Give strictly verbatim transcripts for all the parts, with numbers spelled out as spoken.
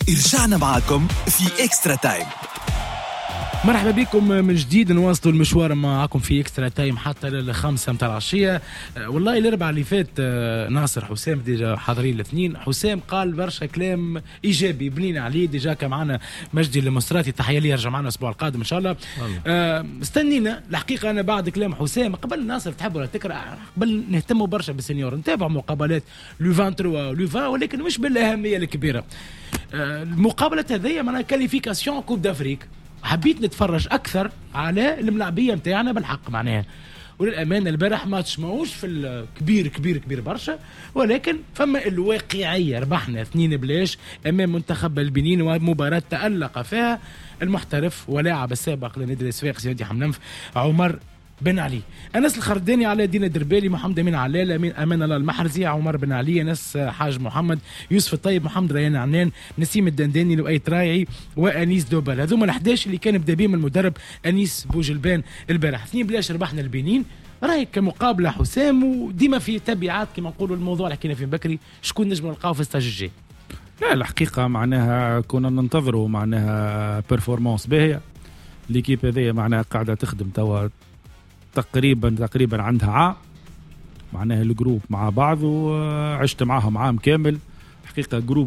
رجعنا معكم في إكسترا تايم. مرحبا بكم من جديد، نواصلوا المشوار معكم في إكسترا تايم حتى للخمسة متاع العشية. والله الأربعاء اللي فات ناصر حسام ديجا حاضرين الاثنين. حسام قال برشا كلام إيجابي بنينا عليه ديجا. كان معنا مجدي المصراتي، تحية لي، يرجع معنا الأسبوع القادم إن شاء الله. آه استنينا الحقيقة. أنا بعد كلام حسام قبل ناصر تحب ولا تكره، قبل نهتموا برشا بالسنيور، نتابع مقابلات لو ثلاثة وعشرين لو عشرين، ولكن مش بالأهمية الكبيرة. آه المقابلة هذه معناها كاليفيكاسيون كوب دافريك. حبيت نتفرج اكثر على الملاعبيه نتاعنا بالحق معناها. وللامانه البارح ماتش ماهوش في الكبير كبير كبير برشا، ولكن فما الواقعيه. ربحنا اثنين بلاش امام منتخب البنين، ومباراه تالق فيها المحترف ولاعب السابق لنادي الصفاقس سيدي حمنف عمر بن علي. انس الخرداني، على دين الدربالي، محمد امين علال، امين امان الله المحرزي، عمر بن علي، انس حاج محمد، يوسف الطيب، محمد ريان عنان، نسيم الدنداني، لؤي ترايعي، وانيس دوبل. هذوما الحداش اللي كان بدا بهم المدرب انيس بوجلبان البارح. اثنين بلاش ربحنا البنين. رايك كمقابله حسام، وديما في تبعات كما نقولوا الموضوع اللي حكينا فيه بكري، شكون نجم نلقاو في الستاج الجاي؟ لا الحقيقه معناها كنا ننتظروا معناها بيرفورمانس باهيه. ليكيب هذه معناها قاعده تخدم توا تقريبا تقريبا عندها عام معناها الجروب مع بعض، وعشت معاهم عام كامل. حقيقة جروب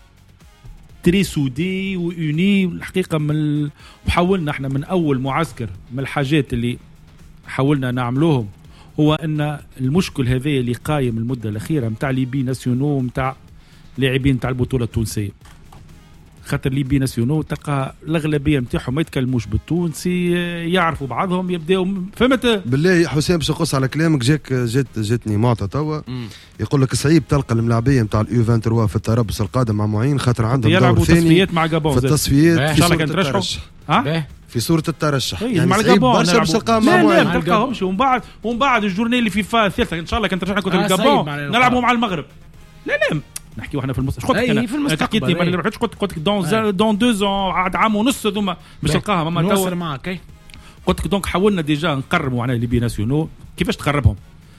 تري سودي ويوني الحقيقة. من وحاولنا احنا من أول معسكر من الحاجات اللي حاولنا نعملوهم هو أن المشكل هذا اللي قايم المدة الأخيرة متاع ليبي ناسيونو متاع لاعبين متاع البطولة التونسية. خاطر ليبي ناسيونو تلقى الاغلبيه نتاعهم ما يتكلموش بالتونسي، يعرفوا بعضهم يبداو. فهمت بالله حسام باش نقص على كلامك، جاك جات جاتني معطى توا يقول لك صعيب تلقى الملاعبيه نتاع اليو ثلاثة وعشرين في التربص القادم مع معين، خاطر عندهم يلعبوا دور تصفيات مع جابون في التصفيات ان شاء الله كان ترشحوا ها في صورة الترشح. يعني مع الجابون برشا باش تلقاهم مع معين. لا تلقاهمش. ومن بعد ومن بعد الجورني اللي في فا الثالثه ان شاء الله كان ترشحنا كنت آه الجابون نلعبوا مع المغرب. لا لا نحكيو احنا في المستقبل. قلت انا في المستقبل ما نروحش. قلت قلت دون دون دو زون عاد عام ونص هذوما باش تلقاها. ما نوصل معك. اي قلت لك دونك حاولنا ديجا نقربوا معناها ليبي ناسيونو. كيفاش تقربهم؟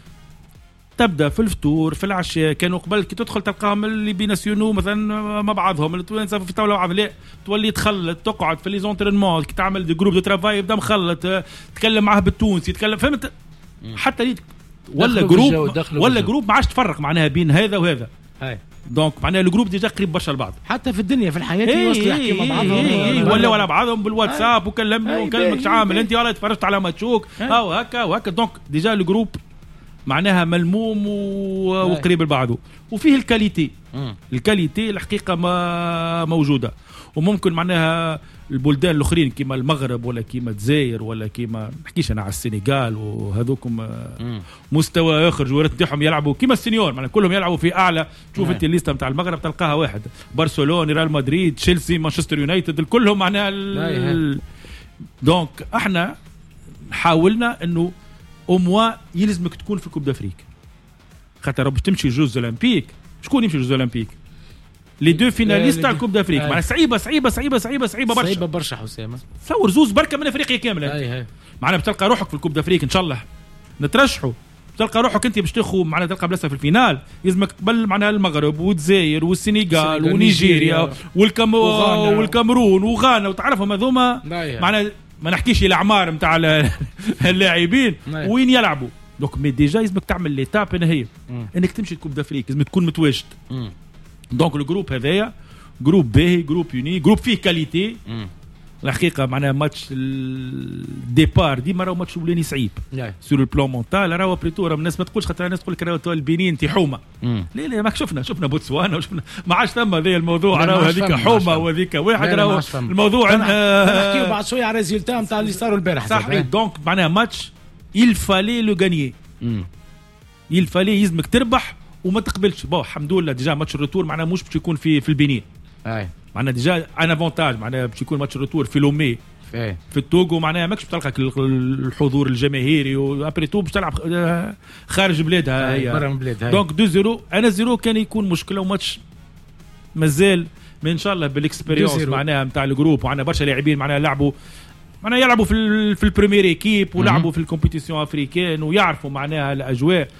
تبدا في الفطور في العشاء. كانوا قبل كي تدخل تلقاهم الليبي ناسيونو مثلا مع بعضهم التوانسه في طاوله بعض، لا تولي تخلط تقعد في لي زونترينمون كي تعمل دي جروب دو ترافاي يبدا مخلط تتكلم معاه بالتونسي يتكلم. فهمت؟ حتى لي ولا جروب ولا جروب ما عادش تفرق معناها بين هذا وهذا. اي دونك معناها الجروب ديجا قريب برشا لبعض. حتى في الدنيا في الحياه يوصلوا يحكيوا مع بعضهم ولا ولا بعضهم بالواتساب وكلمني وكلمك شو عامل انت والله تفرجت على ماتشوك او هكا وهكا. دونك ديجا الجروب معناها ملموم وقريب لبعضه. وفيه الكاليتي. الكاليتي الحقيقه ما موجوده. وممكن معناها البلدان الاخرين كيما المغرب ولا كيما الجزائر ولا كيما نحكيش انا على السنغال وهذوكم مستوى اخر جوارات نتاعهم يلعبوا كيما السنيور معناها كلهم يلعبوا في اعلى. شوف انت الليسته نتاع المغرب تلقاها واحد برشلونه ريال مدريد تشيلسي مانشستر يونايتد كلهم معناها ال... دونك احنا حاولنا انه أموا يلزمك تكون في كوب دافريك. خاطر باش تمشي جوز اولمبيك شكون يمشي جوز اولمبيك؟ لي دو فيناليست تاع الكوب دافريك. معناها صعيبه صعيبه صعيبه صعيبه صعيبه برشا صعيبه برشا حسام. تصور زوز بركه من افريقيا كامله. معناها بتلقى روحك في الكوب دافريك ان شاء الله نترشحوا. تلقى روحك انت باش تاخذ معناها تلقى بلاصه في الفينال. لازمك قبل معناها المغرب والجزائر والسنغال ونيجيريا والكامو والكامرون وغانا وتعرفهم هذوما. معناها ما نحكيش الاعمار نتاع اللاعبين وين يلعبوا. دونك مي ديجا لازمك تعمل ليتاب هي انك تمشي الكوب دافريك. لازم تكون متواجد. دونك الجروب هذايا جروب باهي جروب يوني جروب فيه كاليتي. الحقيقه معناها ماتش الديبار ديما راهو ماتش ولاني صعيب سور البلان مونتال. راهو بريتو راهو الناس ما تقولش خاطر الناس تقول لك راهو البنين انت حومه. لا لا ماك شفنا شفنا بوتسوانا وشفنا ما عادش ثم هذا الموضوع. راهو هذيك حومه وهذيك واحد. راهو الموضوع نحكيو بعد شويه على الريزلتا نتاع اللي صاروا البارح. صحيح. دونك معناها ماتش يلفالي لو غانيي. يلفالي يلزمك تربح وما تقبلش. بون الحمد لله ديجا ماتش الريتور معناها مش باش يكون في في البنين. اي معناها ديجا ان افونتاج معناها باش يكون ماتش الريتور في لومي في, في التوغو. معناها ماكش تلقى الحضور الجماهيري وابري تو باش تلعب خارج بلادها هي برا من بلادها. دونك دو زيرو انا زيرو كان يكون مشكله وماتش مازال من ان شاء الله بالاكسبيريونس معناها نتاع الجروب. وعندنا برشا لاعبين معناها لعبوا معناها يلعبوا في في البريمير ايكيب ولعبوا في الكومبيتيسيون افريكان ويعرفوا معناها الاجواء.